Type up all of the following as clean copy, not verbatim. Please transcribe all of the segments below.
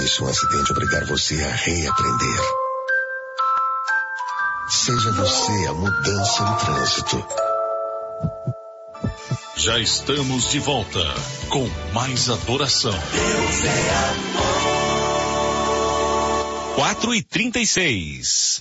deixe um acidente obrigar você a reaprender. Seja você a mudança no trânsito. Já estamos de volta com mais adoração. Deus é amor. 4:36.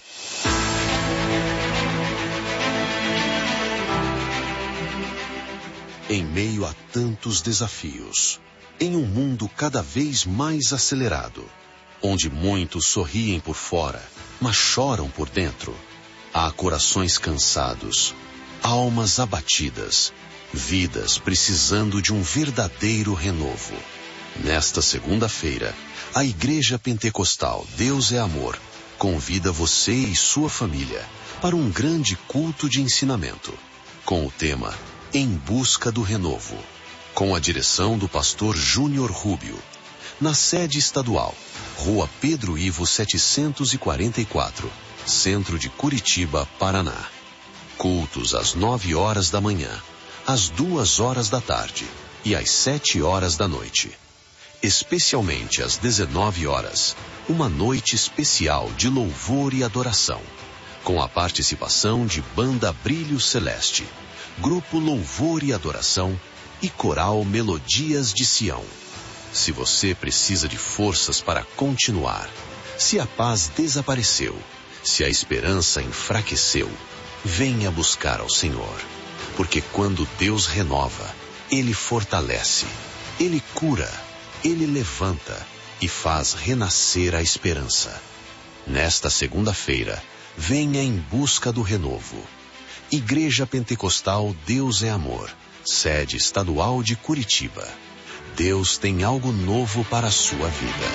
Em meio a tantos desafios, em um mundo cada vez mais acelerado, onde muitos sorriem por fora, mas choram por dentro, há corações cansados, almas abatidas, vidas precisando de um verdadeiro renovo. Nesta segunda-feira, a Igreja Pentecostal Deus é Amor convida você e sua família para um grande culto de ensinamento, com o tema Em Busca do Renovo, com a direção do pastor Júnior Rubio, na sede estadual, Rua Pedro Ivo 744, Centro de Curitiba, Paraná. Cultos às 9 horas da manhã, às 2 horas da tarde e às 7 horas da noite. Especialmente às 19 horas, uma noite especial de louvor e adoração, com a participação de Banda Brilho Celeste, Grupo Louvor e Adoração e Coral Melodias de Sião. Se você precisa de forças para continuar, se a paz desapareceu, se a esperança enfraqueceu, venha buscar ao Senhor. Porque quando Deus renova, Ele fortalece, Ele cura, Ele levanta e faz renascer a esperança. Nesta segunda-feira, venha em busca do renovo. Igreja Pentecostal Deus é Amor, sede estadual de Curitiba. Deus tem algo novo para a sua vida.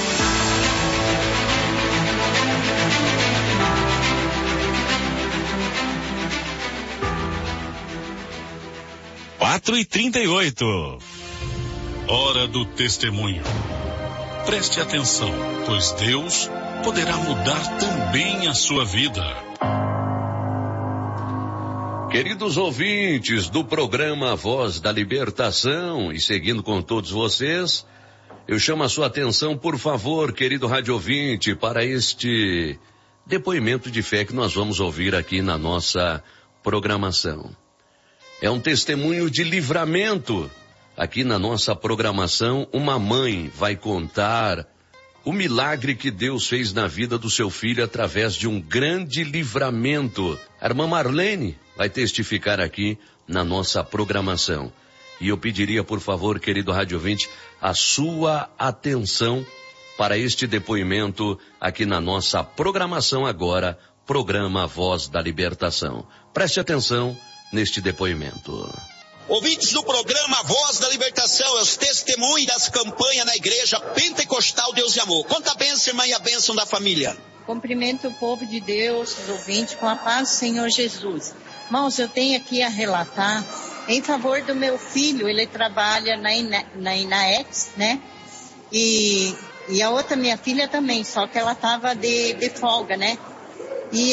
Quatro e 38. Hora do testemunho. Preste atenção, pois Deus poderá mudar também a sua vida. Queridos ouvintes do programa Voz da Libertação, e seguindo com todos vocês, eu chamo a sua atenção, por favor, querido rádio ouvinte, para este depoimento de fé que nós vamos ouvir aqui na nossa programação. É um testemunho de livramento. Aqui na nossa programação, uma mãe vai contar o milagre que Deus fez na vida do seu filho através de um grande livramento. A irmã Marlene vai testificar aqui na nossa programação. E eu pediria, por favor, querido rádio ouvinte, a sua atenção para este depoimento aqui na nossa programação agora, programa Voz da Libertação. Preste atenção neste depoimento. Ouvintes do programa Voz da Libertação, é os testemunhos das campanhas na Igreja Pentecostal Deus e Amor. Conta a bênção, irmã, e a bênção da família. Cumprimento o povo de Deus, os ouvintes, com a paz do Senhor Jesus. Irmãos, eu tenho aqui a relatar em favor do meu filho. Ele trabalha na INAEX, né? E a outra minha filha também, só que ela estava de folga, né? E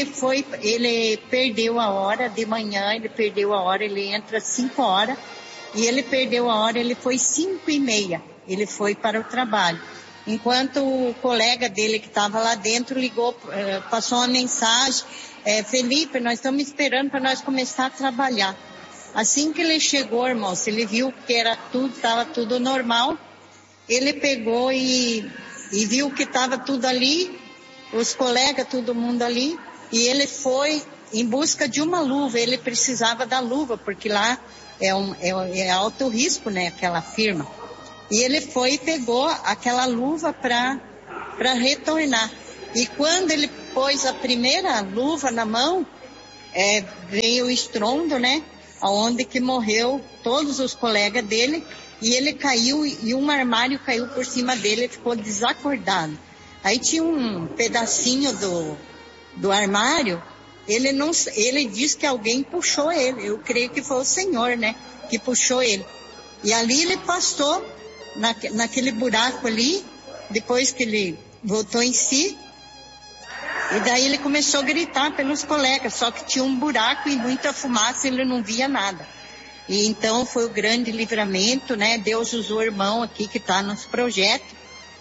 ele perdeu a hora de manhã, ele entra às 5 horas, e ele perdeu a hora, ele foi 5:30, ele foi para o trabalho. Enquanto o colega dele que estava lá dentro ligou, passou uma mensagem, Felipe, nós estamos esperando para nós começar a trabalhar. Assim que ele chegou, irmãos, ele viu que estava tudo normal, ele pegou e viu que estava tudo ali, os colegas, todo mundo ali, e ele foi em busca de uma luva. Ele precisava da luva, porque lá é alto risco, né, aquela firma. E ele foi e pegou aquela luva para retornar. E quando ele pôs a primeira luva na mão, veio o estrondo, né, onde que morreu todos os colegas dele, e ele caiu, e um armário caiu por cima dele, ele ficou desacordado. Aí tinha um pedacinho do armário, ele disse que alguém puxou ele, eu creio que foi o Senhor, né, que puxou ele. E ali ele passou naquele buraco ali, depois que ele voltou em si, e daí ele começou a gritar pelos colegas, só que tinha um buraco e muita fumaça, ele não via nada. E então foi o grande livramento, né, Deus usou o irmão aqui que está nos projetos,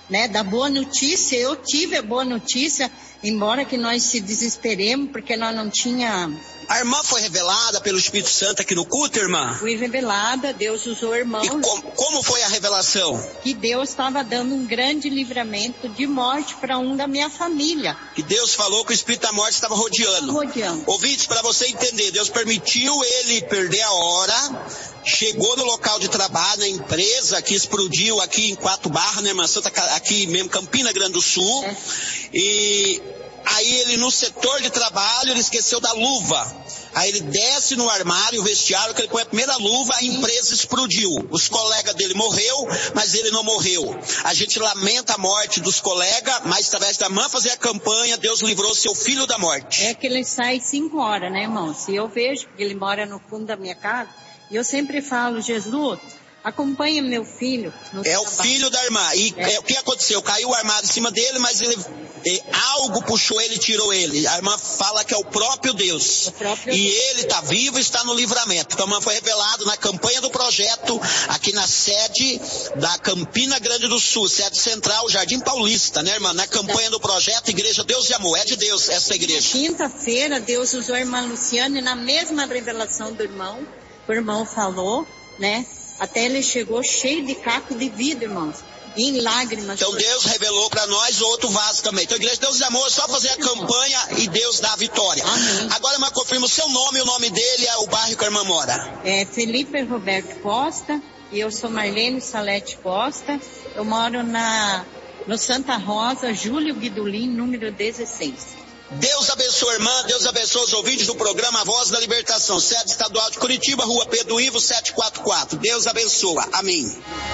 né, da boa notícia. Eu tive a boa notícia, embora que nós se desesperemos, porque nós não tinha... A irmã foi revelada pelo Espírito Santo aqui no culto, irmã? Fui revelada, Deus usou irmãos. E como foi a revelação? Que Deus estava dando um grande livramento de morte para um da minha família. Que Deus falou que o espírito da morte estava rodeando. Ouvintes, para você entender, Deus permitiu ele perder a hora, chegou no local de trabalho, na empresa que explodiu aqui em 4 Barras, né, irmã? Aqui mesmo, Campina Grande do Sul. E... aí ele, no setor de trabalho, ele esqueceu da luva. Aí ele desce no armário, o vestiário, que ele põe a primeira luva, a empresa explodiu. Os colegas dele morreu, mas ele não morreu. A gente lamenta a morte dos colegas, mas através da irmã fazer a campanha, Deus livrou seu filho da morte. É que ele sai 5 horas, né, irmão? Se eu vejo que ele mora no fundo da minha casa, e eu sempre falo, Jesus... acompanha meu filho. É o filho da irmã. E o que aconteceu? Caiu o armário em cima dele, mas algo puxou ele e tirou ele. A irmã fala que é o próprio Deus. E ele está vivo e está no livramento. Então a irmã foi revelado na campanha do projeto, aqui na sede da Campina Grande do Sul, sede central, Jardim Paulista, né, irmã? Na campanha do projeto Igreja Deus de Amor. É de Deus essa igreja. Quinta-feira, Deus usou a irmã Luciana e na mesma revelação do irmão, o irmão falou, né? Até ele chegou cheio de caco de vidro, irmãos. E em lágrimas. Então Deus revelou para nós outro vaso também. Então, Igreja Deus de Amor, é só fazer a campanha e Deus dá a vitória. Amém. Agora, irmã, confirma o seu nome e o nome dele, é o bairro que a irmã mora. É Felipe Roberto Costa e eu sou Marlene Salete Costa. Eu moro no Santa Rosa, Júlio Guidolin, número 16. Deus abençoe a irmã, Deus abençoe os ouvintes do programa Voz da Libertação, sede estadual de Curitiba, Rua Pedro Ivo, 744. Deus abençoa. Amém.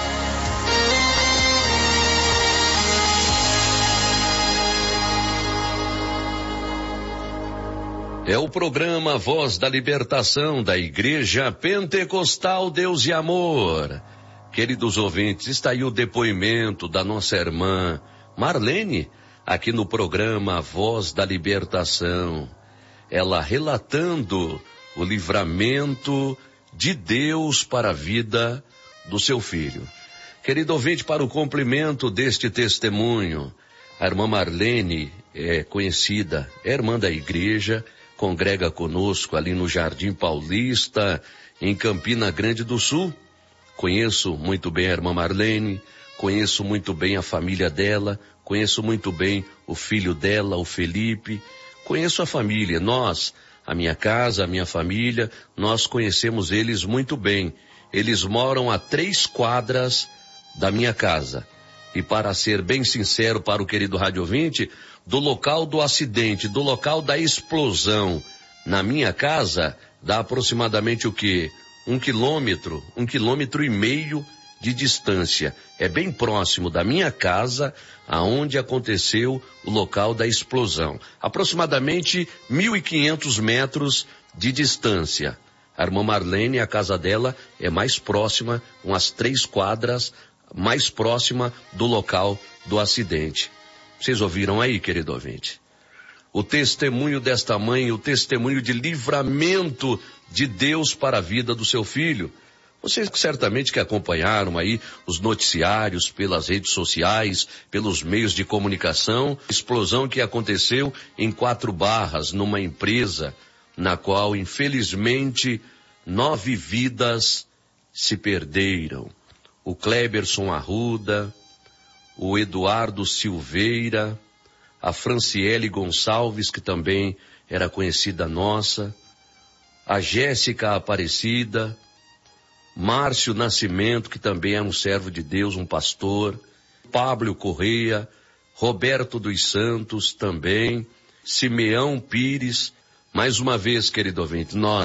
É o programa Voz da Libertação da Igreja Pentecostal Deus e Amor. Queridos ouvintes, está aí o depoimento da nossa irmã Marlene, aqui no programa Voz da Libertação, ela relatando o livramento de Deus para a vida do seu filho. Querido ouvinte, para o cumprimento deste testemunho, a irmã Marlene é conhecida, é irmã da igreja, congrega conosco ali no Jardim Paulista, em Campina Grande do Sul. Conheço muito bem a irmã Marlene, conheço muito bem a família dela, conheço muito bem o filho dela, o Felipe, conheço a família, nós, a minha casa, a minha família, nós conhecemos eles muito bem. Eles moram a 3 quadras da minha casa. E para ser bem sincero para o querido rádio ouvinte, do local do acidente, do local da explosão na minha casa, dá aproximadamente o quê? 1 quilômetro, 1,5 quilômetro de distância. É bem próximo da minha casa, aonde aconteceu o local da explosão. Aproximadamente 1.500 metros de distância. A irmã Marlene, a casa dela é mais próxima, umas 3 quadras, mais próxima do local do acidente. Vocês ouviram aí, querido ouvinte? O testemunho desta mãe, o testemunho de livramento de Deus para a vida do seu filho. Vocês certamente que acompanharam aí os noticiários pelas redes sociais, pelos meios de comunicação, explosão que aconteceu em 4 Barras, numa empresa na qual, infelizmente, 9 vidas se perderam. O Cleberson Arruda, o Eduardo Silveira, a Franciele Gonçalves, que também era conhecida nossa, a Jéssica Aparecida, Márcio Nascimento, que também era um servo de Deus, um pastor, Pablo Correia, Roberto dos Santos também, Simeão Pires. Mais uma vez, querido ouvinte, nós